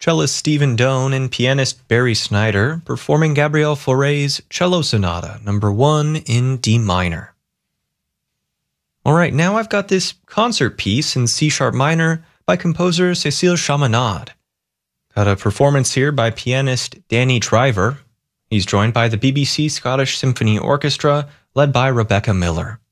cellist Stephen Doane and pianist Barry Snyder performing Gabriel Fauré's Cello Sonata No. 1 in D minor. Alright, now I've got this concert piece in C-sharp minor by composer Cécile Chaminade. Got a performance here by pianist Danny Driver. He's joined by the BBC Scottish Symphony Orchestra, led by Rebecca Miller.